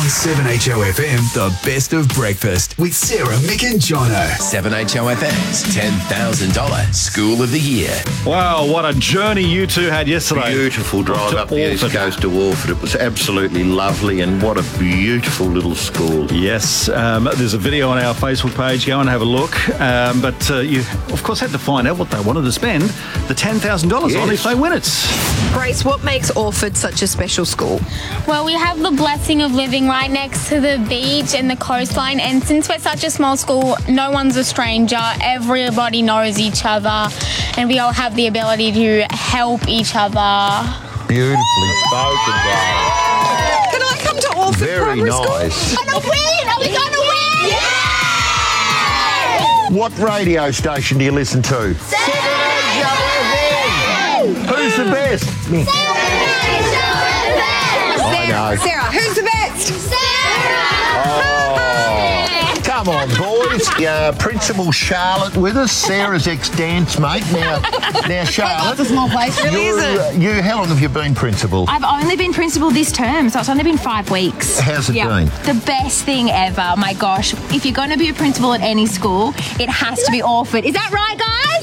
7HOFM, the best of breakfast with Sarah, Mick and Jono. 7HOFM's $10,000 School of the Year. Wow, what a journey you two had yesterday. Beautiful drive up the east coast to Warford. It was absolutely lovely, and what a beautiful little school. Yes, there's a video on our Facebook page. Go and have a look. But you, of course, had to find out what they wanted to spend the $10,000 on if they win it. Grace, what makes Orford such a special school? Well, we have the blessing of living right next to the beach and the coastline, and since we're such a small school, no one's a stranger. Everybody knows each other, and we all have the ability to help each other. Beautifully spoken, guys. Can I come to Orford Very Primary nice. School? Gonna win! Are we gonna win? Yeah! What radio station do you listen to? 7HOFM! Who's the best? Me. 7HOFM! I know. Sarah, who's the best? Come on, boys. Principal Charlotte with us, Sarah's ex-dance mate. Now Charlotte. That's a small place. Really, is it? How long have you been principal? I've only been principal this term, so it's only been 5 weeks. How's it been? The best thing ever. My gosh. If you're going to be a principal at any school, it has to be Orford. Is that right, guys?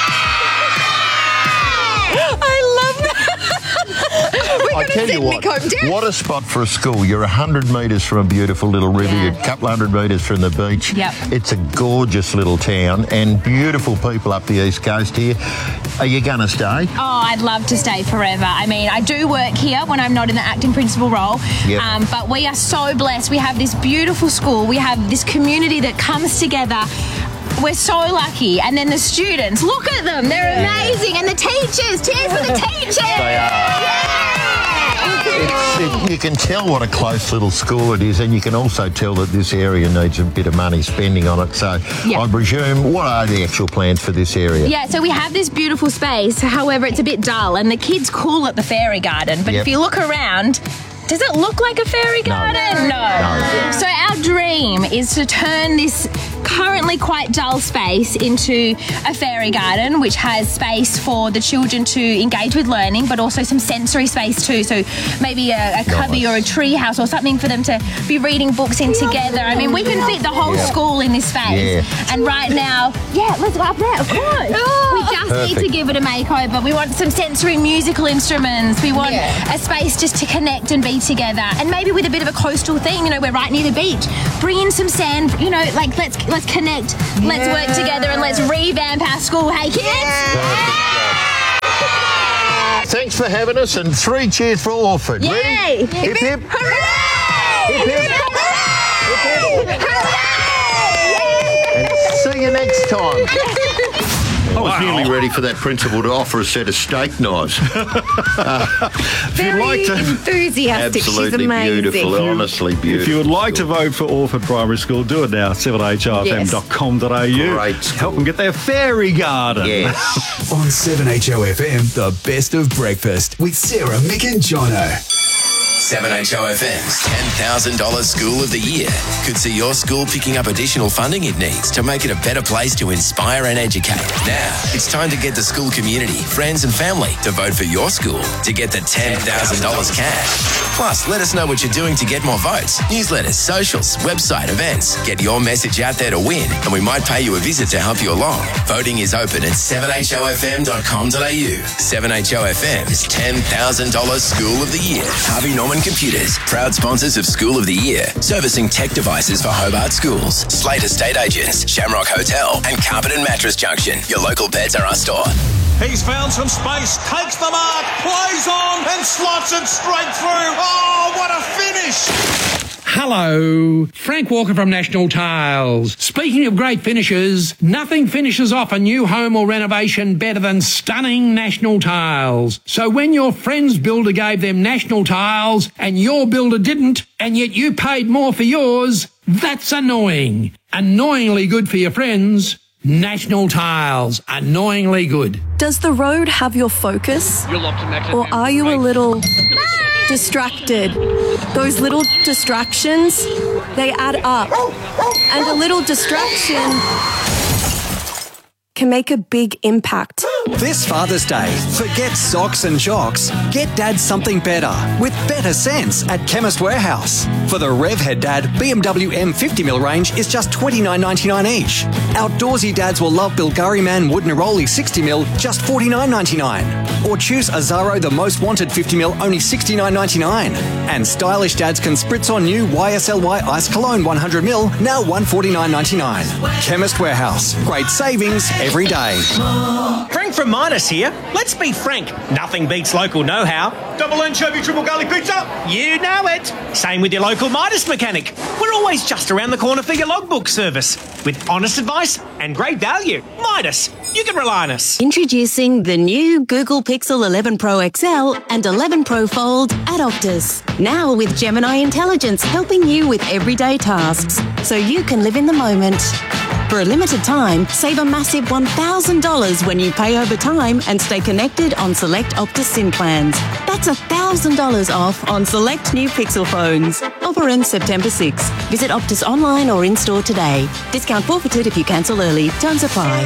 I love that. We're I going to tell you send what, Mick home too. what a spot for a school. You're 100 metres from a beautiful little river, Yeah. you're a couple hundred metres from the beach. Yep. It's a gorgeous little town and beautiful people up the east coast here. Are you going to stay? Oh, I'd love to stay forever. I mean, I do work here when I'm not in the acting principal role, Yep. but we are so blessed. We have this beautiful school. We have this community that comes together. We're so lucky. And then the students, look at them. They're amazing. And the teachers. Cheers for the teachers. They are. You can tell what a close little school it is, and you can also tell that this area needs a bit of money spending on it. So Yeah. I presume, what are the actual plans for this area? Yeah, so we have this beautiful space. However, it's a bit dull, and the kids call it the fairy garden. But Yep. if you look around, does it look like a fairy garden? No. So our dream is to turn this currently quite dull space into a fairy garden, which has space for the children to engage with learning, but also some sensory space too. So maybe a cubby or a tree house or something for them to be reading books in together. I mean, we can fit the whole school in this space. Yeah. And right now, let's go up there, of course. We just need to give it a makeover. We want some sensory musical instruments. We want a space just to connect and be together. And maybe with a bit of a coastal theme, we're right near the beach. Bring in some sand, like let's connect, let's work together and let's revamp our school. Hey, kids! Thanks for having us, and 3 cheers for Orford. Yay! Ready? Hip, hip. Hooray! Hip, hip. Hip, hip. And see you next time. I was nearly ready for that principal to offer a set of steak knives. Very enthusiastic. Absolutely She's amazing. beautiful, honestly beautiful. If you would like to vote for Orford Primary School, do it now. 7HOFM.com.au. Great school. Help them get their fairy garden. Yes. On 7HOFM, the best of breakfast with Sarah, Mick and Jono. 7HOFM's $10,000 School of the Year could see your school picking up additional funding it needs to make it a better place to inspire and educate. Now, it's time to get the school community, friends and family to vote for your school to get the $10,000 cash. Plus, let us know what you're doing to get more votes. Newsletters, socials, website, events. Get your message out there to win, and we might pay you a visit to help you along. Voting is open at 7HOFM.com.au. 7HOFM's $10,000 School of the Year. Harvey Norman Computers, proud sponsors of School of the Year, servicing tech devices for Hobart schools. Slate Estate Agents, Shamrock Hotel, and Carpet and Mattress Junction. Your local Pets R Us store. He's found some space, takes the mark, plays on, and slots it straight through. Oh, what a finish! Hello, Frank Walker from National Tiles. Speaking of great finishes, nothing finishes off a new home or renovation better than stunning National Tiles. So when your friend's builder gave them National Tiles and your builder didn't, and yet you paid more for yours, that's annoying. Annoyingly good for your friends. National Tiles, annoyingly good. Does the road have your focus? Or are you a little distracted? Those little distractions, they add up. And a little distraction can make a big impact. This Father's Day, forget socks and jocks. Get Dad something better with better sense at Chemist Warehouse. For the Revhead Dad, BMW M50mm range is just $29.99 each. Outdoorsy dads will love Bulgari Man Wood Neroli 60mm, just $49.99. Or choose Azaro The Most Wanted 50mm, only $69.99. And stylish dads can spritz on new YSLY Ice Cologne 100ml, now $149.99. Chemist Warehouse. Great savings every day. Frank from Midas here. Let's be frank, nothing beats local know-how. Double anchovy, triple garlic pizza. You know it. Same with your local Midas mechanic. We're always just around the corner for your logbook service. With honest advice and great value. Midas, you can rely on us. Introducing the new Google Pixel 11 Pro XL and 11 Pro Fold at Optus. Now with Gemini Intelligence helping you with everyday tasks, so you can live in the moment. For a limited time, save a massive $1,000 when you pay over time and stay connected on select Optus SIM plans. That's $1,000 off on select new Pixel phones. Offer ends September 6. Visit Optus online or in-store today. Discount forfeited if you cancel early. Terms apply.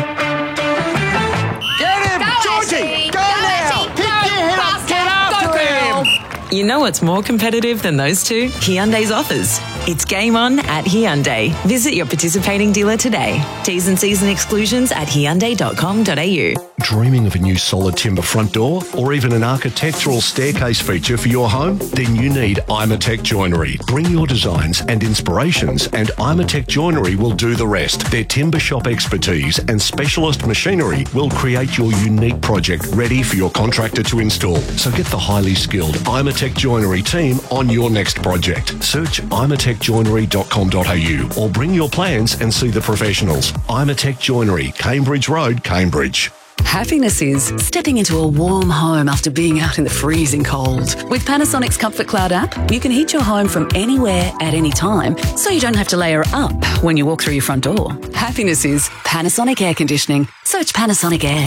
Get him! Georgie! Go now! Pick your head up! Get after him! You know what's more competitive than those two? Hyundai's offers. It's game on at Hyundai. Visit your participating dealer today. T's and C's and exclusions at hyundai.com.au. Dreaming of a new solid timber front door or even an architectural staircase feature for your home? Then you need Imatec Joinery. Bring your designs and inspirations and Imatec Joinery will do the rest. Their timber shop expertise and specialist machinery will create your unique project ready for your contractor to install. So get the highly skilled Imatec Joinery team on your next project. Search imatecjoinery.com.au or bring your plans and see the professionals. Imatec Joinery, Cambridge Road, Cambridge. Happiness is stepping into a warm home after being out in the freezing cold. With Panasonic's Comfort Cloud app, you can heat your home from anywhere at any time, so you don't have to layer up when you walk through your front door. Happiness is Panasonic Air Conditioning. Search Panasonic Air.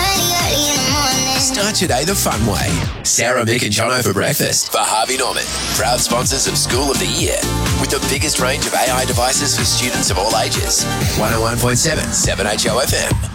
Start today the fun way. Sarah, Mick and Jono for breakfast. For Harvey Norman, proud sponsors of School of the Year. With the biggest range of AI devices for students of all ages. 101.7 7HO FM.